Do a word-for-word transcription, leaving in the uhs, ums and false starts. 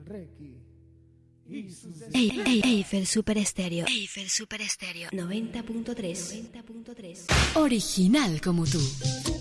Reiki y sus Ey- Ey- Eiffel Super Estéreo. Eiffel Super Estéreo noventa punto tres. Original como tú.